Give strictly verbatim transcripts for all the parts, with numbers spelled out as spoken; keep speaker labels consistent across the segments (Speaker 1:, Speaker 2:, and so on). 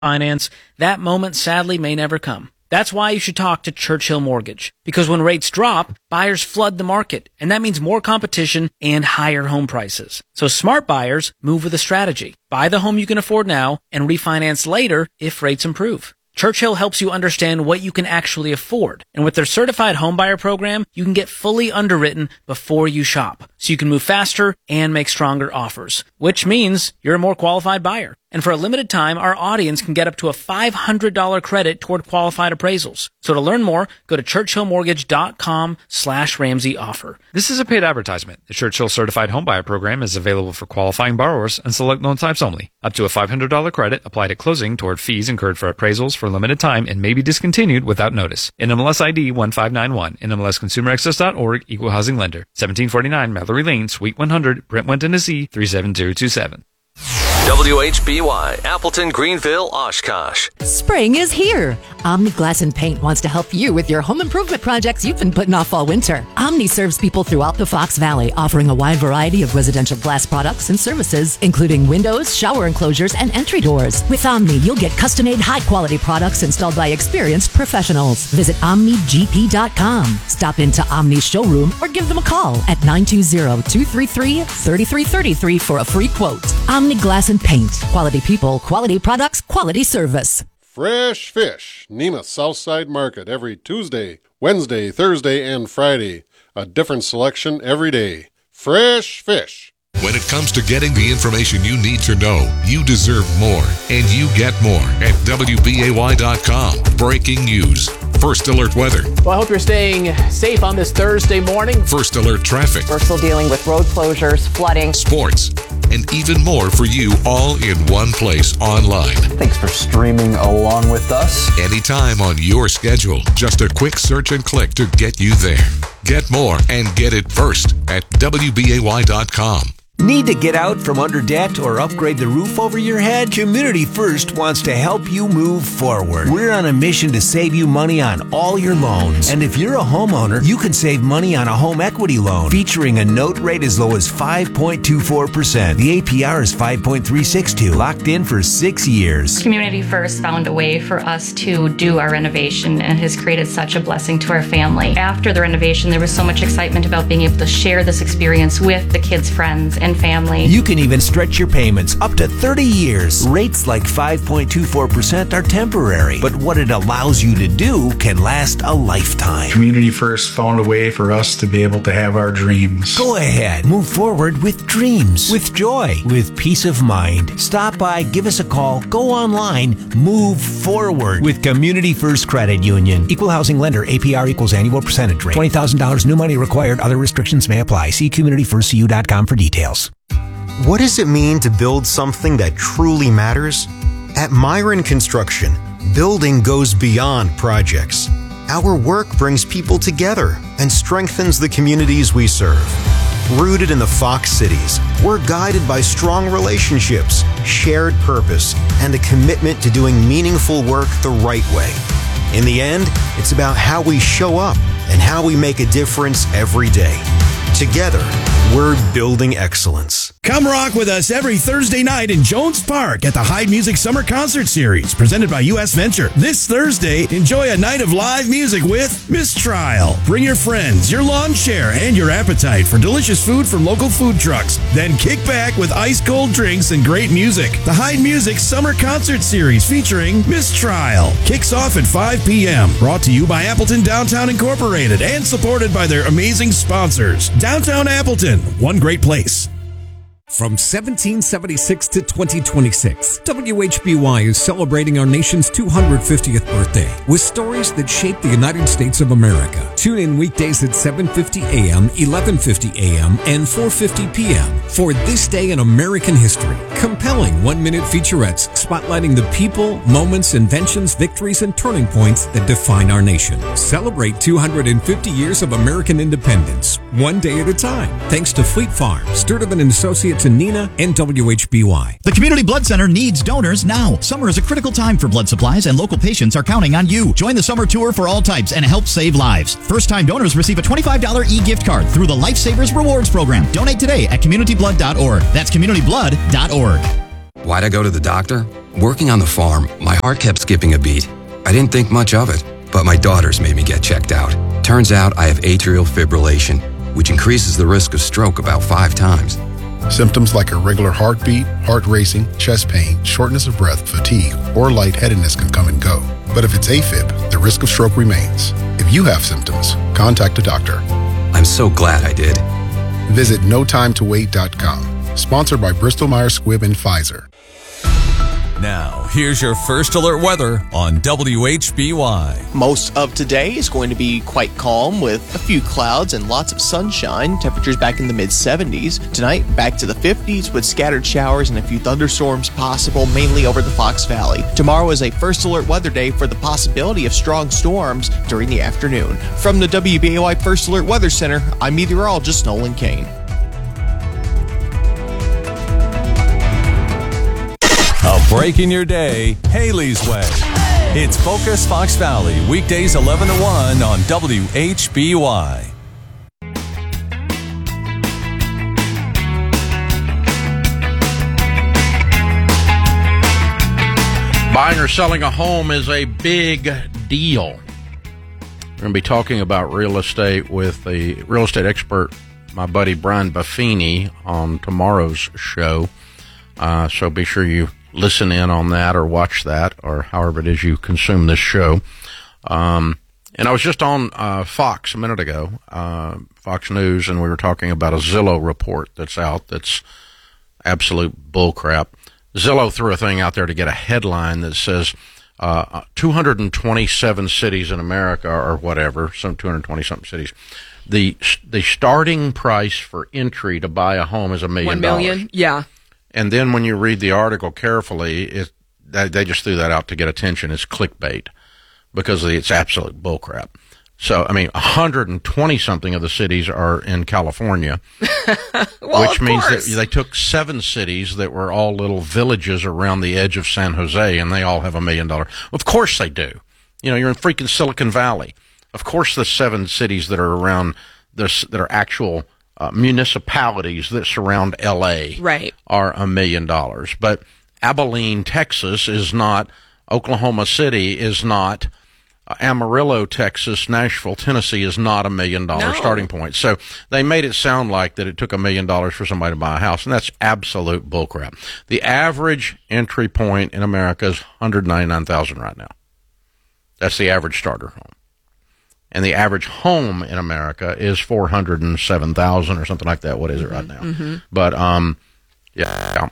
Speaker 1: finance, that moment sadly may never come. That's why you should talk to Churchill Mortgage. Because when rates drop, buyers flood the market, and that means more competition and higher home prices. So smart buyers move with a strategy. Buy the home you can afford now and refinance later if rates improve. Churchill helps you understand what you can actually afford. And with their certified homebuyer program, you can get fully underwritten before you shop. So you can move faster and make stronger offers, which means you're a more qualified buyer. And for a limited time, our audience can get up to a five hundred dollars credit toward qualified appraisals. So to learn more, go to churchillmortgage.com slash Ramsey offer.
Speaker 2: This is a paid advertisement. The Churchill Certified Homebuyer Program is available for qualifying borrowers and select loan types only. Up to a five hundred dollars credit applied at closing toward fees incurred for appraisals for a limited time and may be discontinued without notice. N M L S I D one five nine one. N M L S Consumer Access dot org. Equal Housing Lender. seventeen forty-nine Mallory Lane, Suite one hundred, Brentwood, Tennessee three seven zero two seven.
Speaker 3: W H B Y, Appleton, Greenville, Oshkosh.
Speaker 4: Spring is here. Omni Glass and Paint wants to help you with your home improvement projects you've been putting off all winter. Omni serves people throughout the Fox Valley, offering a wide variety of residential glass products and services, including windows, shower enclosures, and entry doors. With Omni, you'll get custom-made, high-quality products installed by experienced professionals. Visit omni g p dot com. Stop into Omni's showroom or give them a call at nine two zero, two three three, three three three three for a free quote. Omni Glass and Paint. Quality people, quality products, quality service.
Speaker 5: Fresh Fish, Nemeth Southside Market, every Tuesday, Wednesday, Thursday, and Friday. A different selection every day. Fresh Fish.
Speaker 6: When it comes to getting the information you need to know, you deserve more, and you get more at W B A Y dot com. Breaking news. First Alert weather.
Speaker 7: Well, I hope you're staying safe on this Thursday morning.
Speaker 6: First Alert traffic.
Speaker 8: We're still dealing with road closures, flooding.
Speaker 6: Sports. And even more for you all in one place online.
Speaker 9: Thanks for streaming along with us.
Speaker 6: Anytime on your schedule. Just a quick search and click to get you there. Get more and get it first at W B A Y dot com.
Speaker 10: Need to get out from under debt or upgrade the roof over your head? Community First wants to help you move forward. We're on a mission to save you money on all your loans. And if you're a homeowner, you can save money on a home equity loan featuring a note rate as low as five point two four percent. The A P R is five point three six two, locked in for six years.
Speaker 11: Community First found a way for us to do our renovation and has created such a blessing to our family. After the renovation, there was so much excitement about being able to share this experience with the kids' friends and family.
Speaker 10: You can even stretch your payments up to thirty years. Rates like five point two four percent are temporary, but what it allows you to do can last a lifetime.
Speaker 12: Community First found a way for us to be able to have our dreams.
Speaker 10: Go ahead, move forward with dreams, with joy, with peace of mind. Stop by, give us a call, go online, move forward with Community First Credit Union. Equal housing lender, A P R equals annual percentage rate. twenty thousand dollars new money required. Other restrictions may apply. See community first c u dot com for details.
Speaker 13: What does it mean to build something that truly matters? At Myron Construction, building goes beyond projects. Our work brings people together and strengthens the communities we serve. Rooted in the Fox Cities, we're guided by strong relationships, shared purpose, and a commitment to doing meaningful work the right way. In the end, it's about how we show up and how we make a difference every day. Together, we're building excellence.
Speaker 14: Come rock with us every Thursday night in Jones Park at the Hyde Music Summer Concert Series, presented by U S Venture. This Thursday, enjoy a night of live music with Mistrial. Bring your friends, your lawn chair, and your appetite for delicious food from local food trucks. Then kick back with ice-cold drinks and great music. The Hyde Music Summer Concert Series featuring Mistrial kicks off at five p.m. Brought to you by Appleton Downtown Incorporated and supported by their amazing sponsors. Downtown Appleton, one great place.
Speaker 15: From seventeen seventy-six to twenty twenty-six, W H B Y is celebrating our nation's two hundred fiftieth birthday with stories that shaped the United States of America. Tune in weekdays at seven fifty a.m., eleven fifty a.m., and four fifty p.m. for This Day in American History. Compelling one-minute featurettes spotlighting the people, moments, inventions, victories, and turning points that define our nation. Celebrate two hundred fifty years of American independence, one day at a time. Thanks to Fleet Farm, Sturtevant and Associates, and Nina, and W H B Y.
Speaker 16: The Community Blood Center needs donors now. Summer is a critical time for blood supplies, and local patients are counting on you. Join the summer tour for all types and help save lives. First-time donors receive a twenty-five dollars e-gift card through the Lifesavers Rewards Program. Donate today at community blood dot org. That's community blood dot org.
Speaker 17: Why'd I go to the doctor? Working on the farm, my heart kept skipping a beat. I didn't think much of it, but my daughters made me get checked out. Turns out I have atrial fibrillation, which increases the risk of stroke about five times.
Speaker 18: Symptoms like irregular heartbeat, heart racing, chest pain, shortness of breath, fatigue, or lightheadedness can come and go. But if it's AFib, the risk of stroke remains. If you have symptoms, contact a doctor.
Speaker 17: I'm so glad I did.
Speaker 18: Visit no time to wait dot com. Sponsored by Bristol Myers Squibb and Pfizer.
Speaker 19: Now, here's your first alert weather on W H B Y.
Speaker 20: Most of today is going to be quite calm with a few clouds and lots of sunshine. Temperatures back in the mid seventies. Tonight, back to the fifties with scattered showers and a few thunderstorms possible, mainly over the Fox Valley. Tomorrow is a first alert weather day for the possibility of strong storms during the afternoon. From the W B A Y First Alert Weather Center, I'm meteorologist Nolan Kane.
Speaker 19: A break in your day, Haley's Way. It's Focus Fox Valley, weekdays eleven to one on W H B Y.
Speaker 21: Buying or selling a home is a big deal. We're going to be talking about real estate with a real estate expert, my buddy Brian Buffini, on tomorrow's show. Uh, so be sure you listen in on that or watch that or however it is you consume this show. Um, and I was just on uh, Fox a minute ago, uh, Fox News, and we were talking about a Zillow report that's out that's absolute bullcrap. Zillow threw a thing out there to get a headline that says uh, two hundred twenty-seven cities in America or whatever, some two hundred twenty something cities. The the starting price for entry to buy a home is a million dollars.
Speaker 22: One million, yeah.
Speaker 21: And then when you read the article carefully, it, they just threw that out to get attention. It's clickbait because it's absolute bullcrap. So, I mean, one hundred twenty something of the cities are in California,
Speaker 22: well,
Speaker 21: which means
Speaker 22: course.
Speaker 21: that they took seven cities that were all little villages around the edge of San Jose, and they all have a million dollar. Of course they do. You know, you're in freaking Silicon Valley. Of course the seven cities that are around this, that are actual Uh, municipalities that surround L A
Speaker 22: right.
Speaker 21: are a million dollars. But Abilene, Texas is not, Oklahoma City is not, uh, Amarillo, Texas, Nashville, Tennessee is not a million dollar
Speaker 22: No.
Speaker 21: starting point. So they made it sound like that it took a million dollars for somebody to buy a house, and that's absolute bullcrap. The average entry point in America is one hundred ninety-nine thousand dollars right now. That's the average starter home. And the average home in America is four hundred seven thousand or something like that. What is it right now?
Speaker 22: Mm-hmm.
Speaker 21: But, um, yeah.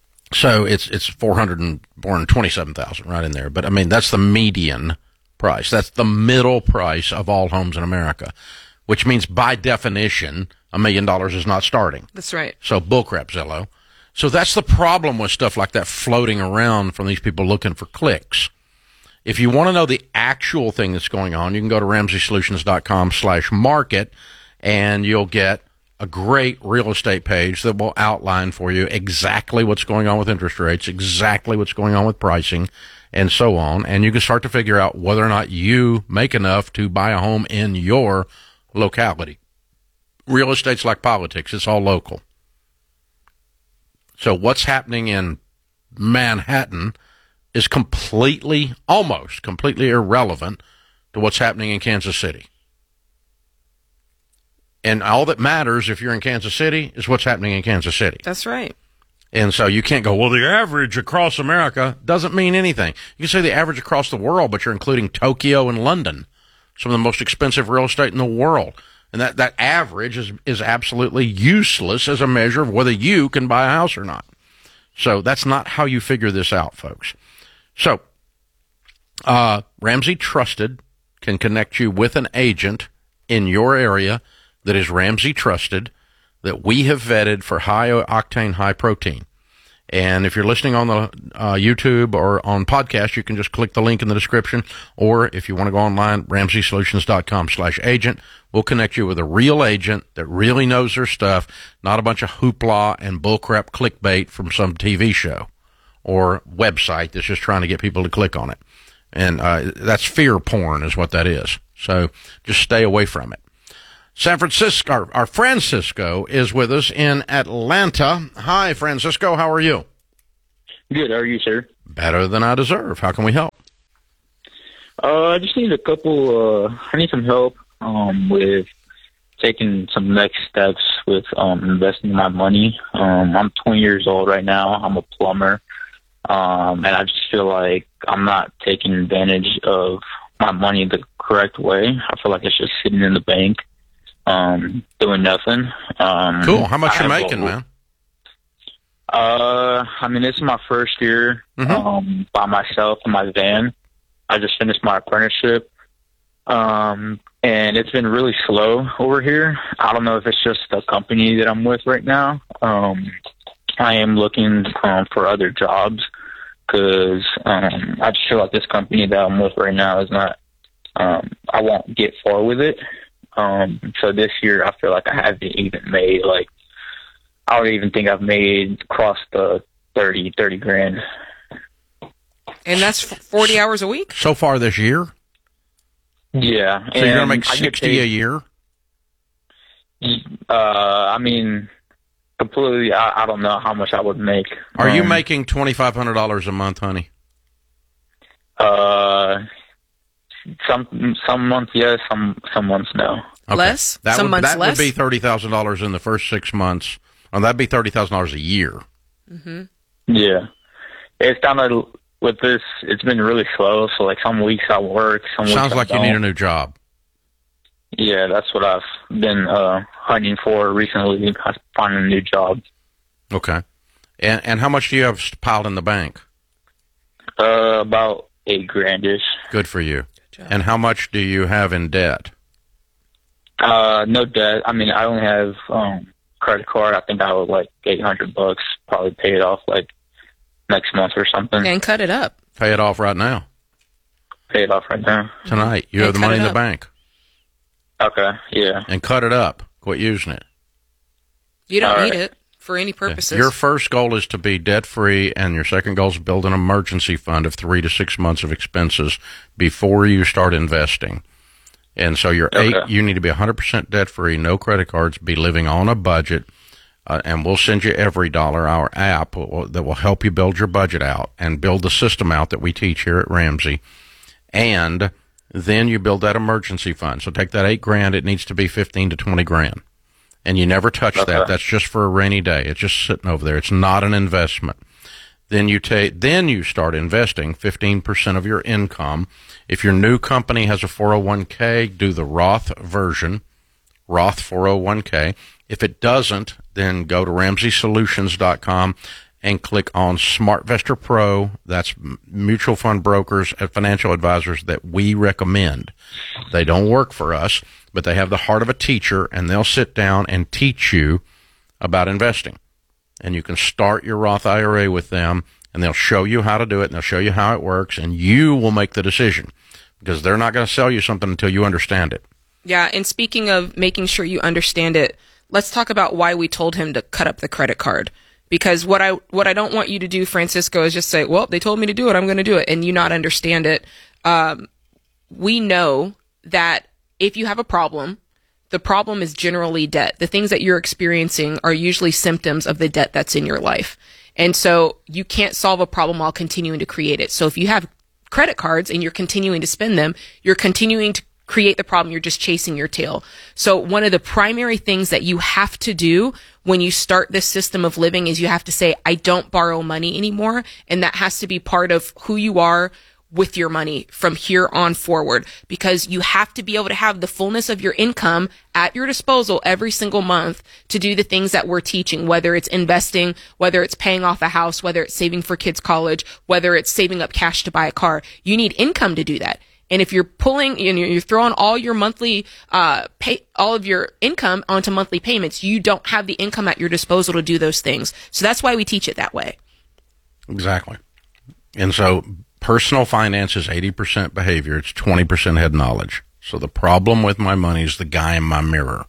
Speaker 21: So it's, it's four hundred twenty-seven thousand right in there. But I mean, that's the median price. That's the middle price of all homes in America, which means by definition, a million dollars is not starting.
Speaker 22: That's right.
Speaker 21: So bullcrap, Zillow. So that's the problem with stuff like that floating around from these people looking for clicks. If you want to know the actual thing that's going on, you can go to ramsey solutions dot com slash market, and you'll get a great real estate page that will outline for you exactly what's going on with interest rates, exactly what's going on with pricing, and so on. And you can start to figure out whether or not you make enough to buy a home in your locality. Real estate's like politics. It's all local. So what's happening in Manhattan is completely, almost completely irrelevant to what's happening in Kansas City. And all that matters if you're in Kansas City is what's happening in Kansas City.
Speaker 22: That's right.
Speaker 21: And so you can't go, well, the average across America doesn't mean anything. You can say the average across the world, but you're including Tokyo and London, some of the most expensive real estate in the world. And that, that average is, is absolutely useless as a measure of whether you can buy a house or not. So that's not how you figure this out, folks. So, uh, Ramsey Trusted can connect you with an agent in your area that is Ramsey Trusted, that we have vetted for high octane, high protein. And if you're listening on the uh, YouTube or on podcast, you can just click the link in the description. Or if you want to go online, ramsey solutions dot com slash agent. We'll connect you with a real agent that really knows their stuff, not a bunch of hoopla and bullcrap clickbait from some T V show or website that's just trying to get people to click on it. And uh, that's fear porn is what that is. So just stay away from it. San Francisco, our, our Francisco is with us in Atlanta. Hi, Francisco. How are you?
Speaker 1: Good. How are you, sir?
Speaker 21: Better than I deserve. How can we help?
Speaker 1: Uh, I just need a couple, uh, I need some help, um, with taking some next steps with, um, investing my money. Um, I'm twenty years old right now. I'm a plumber. Um, and I just feel like I'm not taking advantage of my money the correct way. I feel like it's just sitting in the bank, um, doing nothing. Um,
Speaker 21: Cool. How much
Speaker 1: I
Speaker 21: you
Speaker 1: have
Speaker 21: making,
Speaker 1: a-
Speaker 21: man?
Speaker 1: Uh, I mean, this is my first year,
Speaker 21: Mm-hmm.
Speaker 1: um, by myself in my van. I just finished my apprenticeship. Um, and it's been really slow over here. I don't know if it's just the company that I'm with right now. Um, I am looking, um, for other jobs because, um, I just feel like this company that I'm with right now is not, um, I won't get far with it. Um, so this year I feel like I haven't even made, like, I don't even think I've made across the thirty, thirty grand.
Speaker 22: And that's forty hours a week?
Speaker 21: So far this year?
Speaker 1: Yeah.
Speaker 21: So you're going to
Speaker 1: and
Speaker 21: make
Speaker 1: I get
Speaker 21: sixty a
Speaker 1: paid-
Speaker 21: year?
Speaker 1: Uh, I mean, completely, I, I don't know how much I would make.
Speaker 21: Are you
Speaker 1: Um,
Speaker 21: making twenty-five hundred dollars a month, honey?
Speaker 1: Uh, some some months yes, some some months no.
Speaker 21: Okay.
Speaker 22: Less?
Speaker 21: That
Speaker 22: Some
Speaker 21: would,
Speaker 22: months
Speaker 21: that
Speaker 22: less?
Speaker 21: would be thirty thousand dollars in the first six months. Oh, that'd be thirty thousand dollars a year.
Speaker 22: Mm-hmm.
Speaker 1: Yeah, it's kind of with this. It's been really slow. So like some weeks I work, some weeks
Speaker 21: Sounds
Speaker 1: I
Speaker 21: like you
Speaker 1: don't.
Speaker 21: need a new job.
Speaker 1: Yeah, that's what I've been uh, hunting for recently. Finding a new job.
Speaker 21: Okay. And and how much do you have piled in the bank?
Speaker 1: Uh, about eight grandish.
Speaker 21: Good for you. And how much do you have in debt?
Speaker 1: Uh, no debt. I mean, I only have um credit card. I think I owe like eight hundred bucks. Probably pay it off like next month or something.
Speaker 22: And cut it up.
Speaker 21: Pay it off right now.
Speaker 1: Pay it off right now.
Speaker 21: Tonight. You
Speaker 22: And
Speaker 21: have the
Speaker 22: cut
Speaker 21: money
Speaker 22: it
Speaker 21: in the
Speaker 22: up.
Speaker 21: bank.
Speaker 1: Okay. Yeah.
Speaker 21: And cut it up. Quit using it.
Speaker 22: You don't
Speaker 1: All
Speaker 22: need
Speaker 1: right.
Speaker 22: it for any purposes.
Speaker 21: Your first goal is to be debt free, and your second goal is to build an emergency fund of three to six months of expenses before you start investing. And so you're
Speaker 1: Okay.
Speaker 21: eight. You need to be one hundred percent debt free, no credit cards, be living on a budget, uh, and we'll send you every dollar our app will, that will help you build your budget out and build the system out that we teach here at Ramsey. And then you build that emergency fund. So take that eight grand. It needs to be fifteen to twenty grand. And you never touch
Speaker 1: Okay.
Speaker 21: that. That's just for a rainy day. It's just sitting over there. It's not an investment. Then you take, then you start investing fifteen percent of your income. If your new company has a four oh one k, do the Roth version, Roth four oh one k. If it doesn't, then go to ramsey solutions dot com and click on SmartVestor Pro. That's mutual fund brokers and financial advisors that we recommend. They don't work for us, but they have the heart of a teacher, and they'll sit down and teach you about investing. And you can start your Roth I R A with them, and they'll show you how to do it, and they'll show you how it works, and you will make the decision because they're not going to sell you something until you understand it.
Speaker 22: Yeah, and speaking of making sure you understand it, let's talk about why we told him to cut up the credit card. Because what I what I don't want you to do, Francisco, is just say, well, they told me to do it, I'm going to do it, and you not understand it. Um, we know that if you have a problem, the problem is generally debt. The things that you're experiencing are usually symptoms of the debt that's in your life. And so you can't solve a problem while continuing to create it. So if you have credit cards and you're continuing to spend them, you're continuing to create the problem. You're just chasing your tail. So one of the primary things that you have to do when you start this system of living is you have to say, I don't borrow money anymore. And that has to be part of who you are with your money from here on forward, because you have to be able to have the fullness of your income at your disposal every single month to do the things that we're teaching, whether it's investing, whether it's paying off a house, whether it's saving for kids' college, whether it's saving up cash to buy a car. You need income to do that. And if you're pulling, you know, you're throwing all your monthly, uh, pay, all of your income onto monthly payments, you don't have the income at your disposal to do those things. So that's why we teach it that way.
Speaker 21: Exactly. And so personal finance is eighty percent behavior. It's twenty percent head knowledge. So the problem with my money is the guy in my mirror.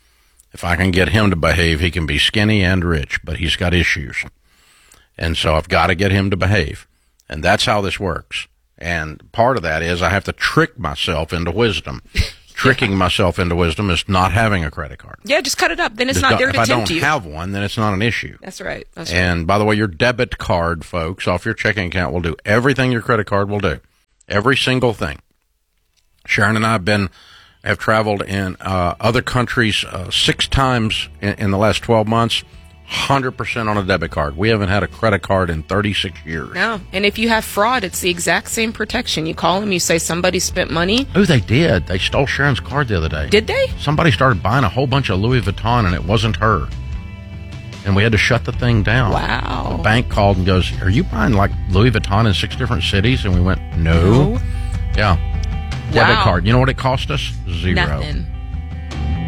Speaker 21: If I can get him to behave, he can be skinny and rich, but he's got issues. And so I've got to get him to behave. And that's how this works. And part of that is I have to trick myself into wisdom. tricking myself into wisdom is not having a credit card.
Speaker 22: Yeah, just cut it up. Then it's
Speaker 21: Just
Speaker 22: not
Speaker 21: don't-
Speaker 22: there to
Speaker 21: if I
Speaker 22: tempt
Speaker 21: don't
Speaker 22: you.
Speaker 21: have one, then it's not an issue.
Speaker 22: That's right. That's right.
Speaker 21: And by the way, your debit card, folks, off your checking account will do everything your credit card will do. Every single thing. Sharon and I have been have traveled in uh, other countries uh, six times in, in the last twelve months. one hundred percent on a debit card. We haven't had a credit card in thirty-six years.
Speaker 22: No, and if you have fraud, it's the exact same protection. You call them, you say somebody spent money.
Speaker 21: Oh, they did. They stole Sharon's card the other day.
Speaker 22: Did they?
Speaker 21: Somebody started buying a whole bunch of Louis Vuitton, and it wasn't her. And we had to shut the thing down.
Speaker 22: Wow.
Speaker 21: The bank called and goes, "Are you buying like Louis Vuitton in six different cities?" And we went, "No."
Speaker 22: No.
Speaker 21: Yeah. Debit
Speaker 22: Wow.
Speaker 21: card. You know what it cost us? Zero.
Speaker 22: Nothing.